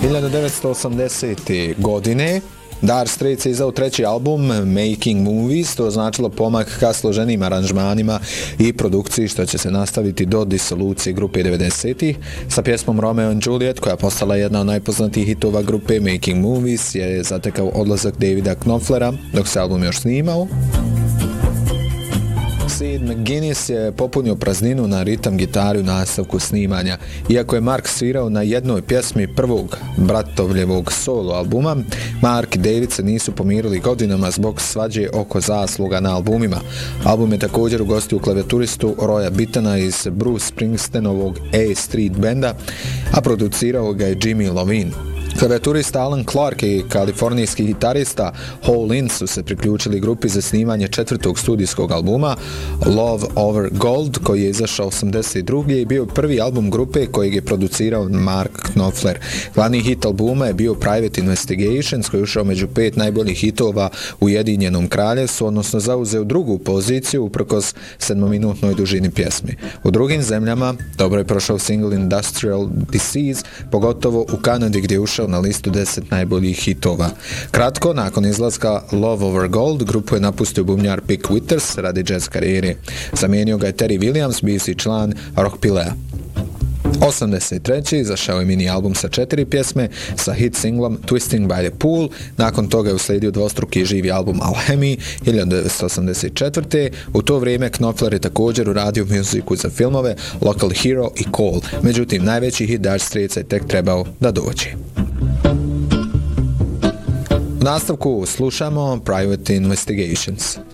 1980. godine Dire Straits je izdao treći album Making Movies, to značilo pomak ka složenim aranžmanima i produkciji što će se nastaviti do disolucije grupe 90-ih. Sa pjesmom Romeo and Juliet, koja postala jedna od najpoznatijih hitova grupe Making Movies, je zatekao odlazak Davida Knopflera dok se album još snimao. Sid McGuinness je popunio prazninu na ritam gitari u nastavku snimanja. Iako je Mark svirao na jednoj pjesmi prvog bratovljevog solo albuma, Mark i David se nisu pomirili godinama zbog svađe oko zasluga na albumima. Album je također ugostio klavijaturistu Roya Bittana iz Bruce Springsteenovog A Street benda, a producirao ga je Jimmy Iovine. Klavijaturista Alan Clark i kalifornijski gitarista Hole In su se priključili grupi za snimanje četvrtog studijskog albuma Love Over Gold, koji je izašao 82. i bio prvi album grupe kojeg je producirao Mark Knopfler. Glavni hit albuma je bio Private Investigations, koji je ušao među 5 najboljih hitova u Ujedinjenom kraljevstvu, odnosno zauzeo drugu poziciju uprkos 7-minutnoj dužini pjesmi. U drugim zemljama dobro je prošao single Industrial Disease, pogotovo u Kanadi gdje je ušao na listu 10 najboljih hitova. Kratko, nakon izlaska Love Over Gold, grupu je napustio bubnjar Pick Withers radi jazz karijere. Zamijenio ga je Terry Williams, bivši član Rock Pilea. 83. izašao je mini album sa 4 pjesme sa hit singlom Twisting by the Pool. Nakon toga je uslijedio dvostruki živi album Alchemy 1984. U to vrijeme Knopfler je također uradio muziku za filmove Local Hero i Call. Međutim, najveći hit Dire Straitsa je tek trebao da dođe. U nastavku slušamo Private Investigations.